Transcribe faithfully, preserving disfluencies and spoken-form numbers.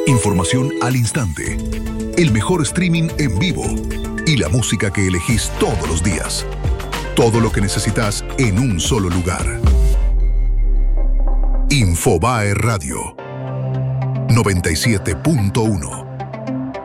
Información al instante. El mejor streaming en vivo. Y la música que elegís todos los días. Todo lo que necesitas en un solo lugar. Infobae Radio noventa y siete punto uno.